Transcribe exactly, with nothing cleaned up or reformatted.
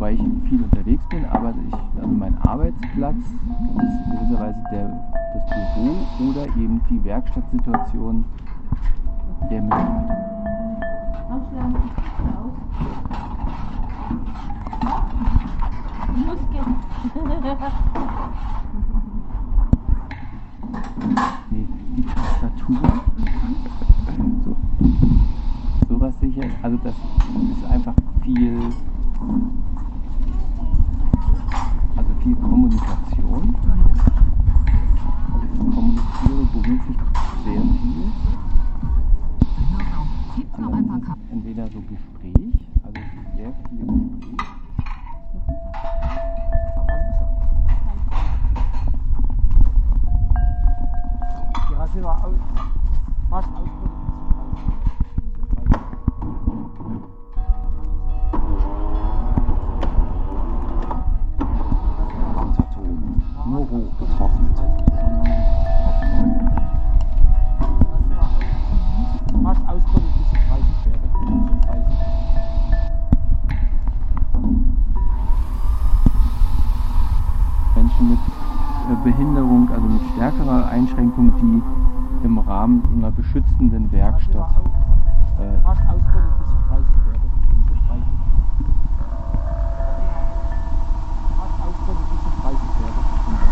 wobei ich viel unterwegs bin, aber ich, also mein Arbeitsplatz ist gewisserweise der, das Büro oder eben die Werkstattsituation der Mühle. Nee, die Tastatur. So. Sowas sicher. Also das ist einfach viel, also viel Kommunikation. Also ich kommuniziere beruflich sehr viel. Ansonsten entweder so Gespräch, also sehr viel Gespräch. Nur hoch getrocknet. Fast ausgerottet bis zu dreißig Pferde. Menschen mit Behinderung, also mit stärkerer Einschränkung, die im Rahmen einer beschützenden Werkstatt Fast ausgerottet bis zu dreißig Pferde.